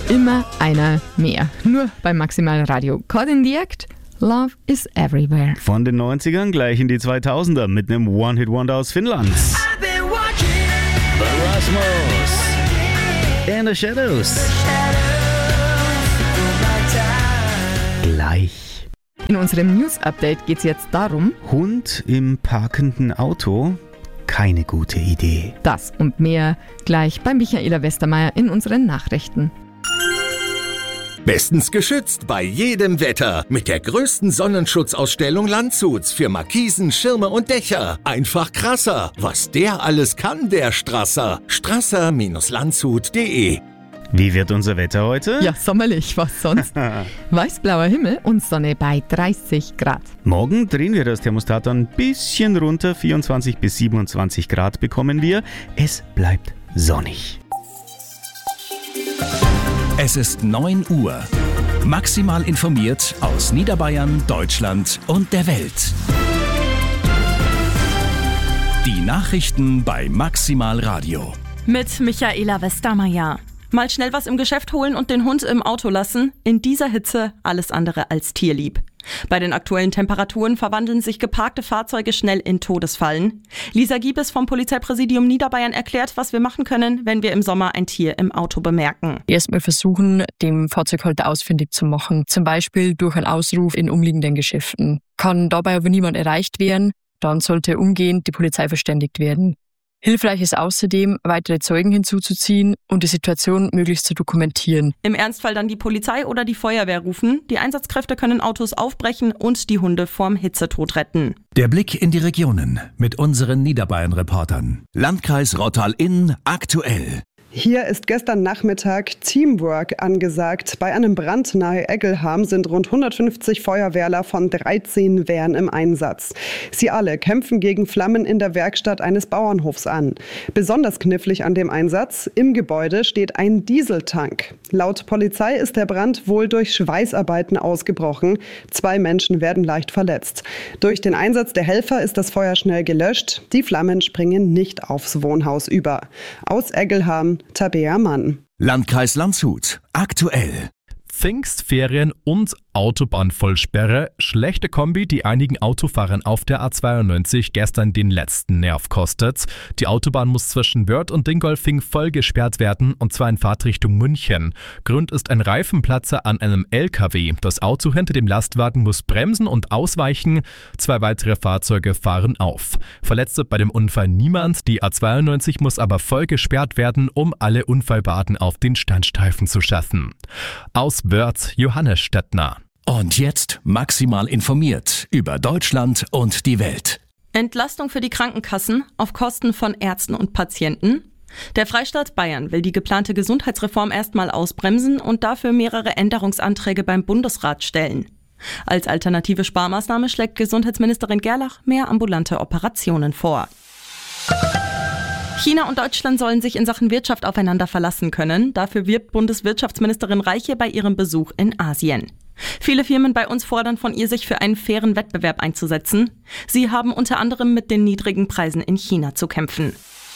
Immer einer mehr. Nur beim Maximal Radio. Caught in the Act. Love is everywhere. Von den 90ern gleich in die 2000er mit einem One-Hit-Wonder aus Finnland. The Rasmus. In the Shadows. Gleich. In unserem News-Update geht es jetzt darum: Hund im parkenden Auto? Keine gute Idee. Das und mehr gleich bei Michaela Westermeier in unseren Nachrichten. Bestens geschützt bei jedem Wetter mit der größten Sonnenschutzausstellung Landshuts für Markisen, Schirme und Dächer. Einfach krasser, was der alles kann, der Strasser. Strasser-Landshut.de. Wie wird unser Wetter heute? Ja, sommerlich, was sonst? Weißblauer Himmel und Sonne bei 30 Grad. Morgen drehen wir das Thermostat ein bisschen runter. 24 bis 27 Grad bekommen wir. Es bleibt sonnig. Es ist 9 Uhr. Maximal informiert aus Niederbayern, Deutschland und der Welt. Die Nachrichten bei Maximal Radio. Mit Michaela Westermeier. Mal schnell was im Geschäft holen und den Hund im Auto lassen. In dieser Hitze alles andere als tierlieb. Bei den aktuellen Temperaturen verwandeln sich geparkte Fahrzeuge schnell in Todesfallen. Lisa Giebes vom Polizeipräsidium Niederbayern erklärt, was wir machen können, wenn wir im Sommer ein Tier im Auto bemerken. Erstmal versuchen, dem Fahrzeughalter ausfindig zu machen. Zum Beispiel durch einen Ausruf in umliegenden Geschäften. Kann dabei aber niemand erreicht werden, dann sollte umgehend die Polizei verständigt werden. Hilfreich ist außerdem, weitere Zeugen hinzuzuziehen und die Situation möglichst zu dokumentieren. Im Ernstfall dann die Polizei oder die Feuerwehr rufen. Die Einsatzkräfte können Autos aufbrechen und die Hunde vorm Hitzetod retten. Der Blick in die Regionen mit unseren Niederbayern-Reportern. Landkreis Rottal-Inn aktuell. Hier ist gestern Nachmittag Teamwork angesagt. Bei einem Brand nahe Eggelham sind rund 150 Feuerwehrler von 13 Wehren im Einsatz. Sie alle kämpfen gegen Flammen in der Werkstatt eines Bauernhofs an. Besonders knifflig an dem Einsatz: im Gebäude steht ein Dieseltank. Laut Polizei ist der Brand wohl durch Schweißarbeiten ausgebrochen. 2 Menschen werden leicht verletzt. Durch den Einsatz der Helfer ist das Feuer schnell gelöscht. Die Flammen springen nicht aufs Wohnhaus über. Aus Eggelham, Tabea Mann. Landkreis Landshut aktuell. Pfingstferien und Autobahnvollsperre. Schlechte Kombi, die einigen Autofahrern auf der A92 gestern den letzten Nerv kostet. Die Autobahn muss zwischen Wörth und Dingolfing voll gesperrt werden, und zwar in Fahrtrichtung München. Grund ist ein Reifenplatzer an einem LKW. Das Auto hinter dem Lastwagen muss bremsen und ausweichen. 2 weitere Fahrzeuge fahren auf. Verletzte bei dem Unfall niemand. Die A92 muss aber voll gesperrt werden, um alle Unfallbaden auf den Standstreifen zu schaffen. Aus Wörth, Johannes Stettner. Und jetzt maximal informiert über Deutschland und die Welt. Entlastung für die Krankenkassen auf Kosten von Ärzten und Patienten. Der Freistaat Bayern will die geplante Gesundheitsreform erstmal ausbremsen und dafür mehrere Änderungsanträge beim Bundesrat stellen. Als alternative Sparmaßnahme schlägt Gesundheitsministerin Gerlach mehr ambulante Operationen vor. China und Deutschland sollen sich in Sachen Wirtschaft aufeinander verlassen können. Dafür wirbt Bundeswirtschaftsministerin Reiche bei ihrem Besuch in Asien. Viele Firmen bei uns fordern von ihr, sich für einen fairen Wettbewerb einzusetzen. Sie haben unter anderem mit den niedrigen Preisen in China zu kämpfen.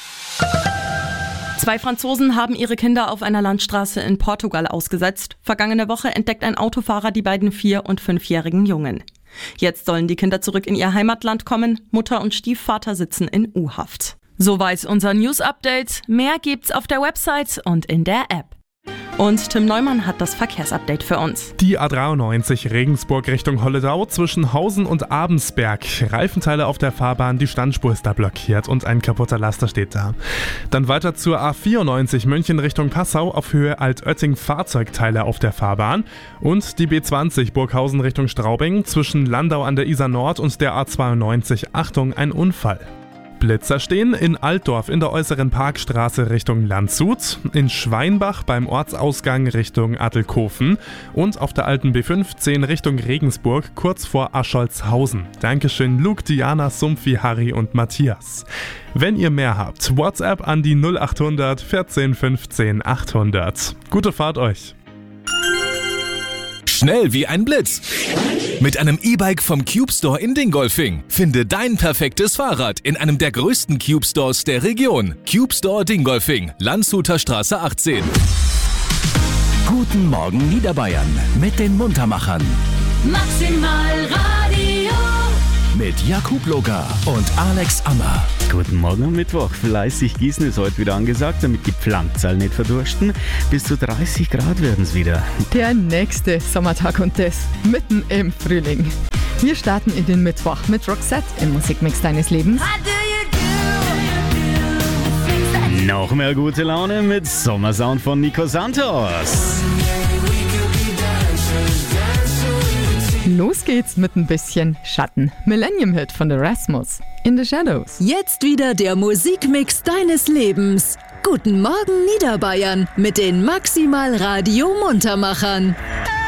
2 Franzosen haben ihre Kinder auf einer Landstraße in Portugal ausgesetzt. Vergangene Woche entdeckt ein Autofahrer die beiden 4- und 5-jährigen Jungen. Jetzt sollen die Kinder zurück in ihr Heimatland kommen. Mutter und Stiefvater sitzen in U-Haft. Soweit unser News-Update. Mehr gibt's auf der Website und in der App. Und Tim Neumann hat das Verkehrsupdate für uns. Die A93 Regensburg Richtung Holledau zwischen Hausen und Abensberg. Reifenteile auf der Fahrbahn, die Standspur ist da blockiert und ein kaputter Laster steht da. Dann weiter zur A94 München Richtung Passau, auf Höhe Altötting Fahrzeugteile auf der Fahrbahn. Und die B20 Burghausen Richtung Straubing zwischen Landau an der Isar Nord und der A92. Achtung, ein Unfall. Blitzer stehen in Altdorf in der äußeren Parkstraße Richtung Landshut, in Schweinbach beim Ortsausgang Richtung Attelkofen und auf der alten B15 Richtung Regensburg kurz vor Ascholzhausen. Dankeschön Luke, Diana, Sumpfi, Harry und Matthias. Wenn ihr mehr habt, WhatsApp an die 0800 14 15 800. Gute Fahrt euch! Schnell wie ein Blitz. Mit einem E-Bike vom Cube Store in Dingolfing. Finde dein perfektes Fahrrad in einem der größten Cube Stores der Region. Cube Store Dingolfing, Landshuter Straße 18. Guten Morgen Niederbayern mit den Muntermachern. Maximal Radio. Mit Jakub Loga und Alex Ammer. Guten Morgen am Mittwoch. Fleißig gießen ist heute wieder angesagt, damit die Pflanzen nicht verdursten. Bis zu 30 Grad werden es wieder. Der nächste Sommertag und das mitten im Frühling. Wir starten in den Mittwoch mit Roxette im Musikmix deines Lebens. Noch mehr gute Laune mit Sommersound von Nico Santos. Los geht's mit ein bisschen Schatten. Millennium-Hit von The Rasmus. In the Shadows. Jetzt wieder der Musikmix deines Lebens. Guten Morgen Niederbayern mit den Maximal Radio Muntermachern.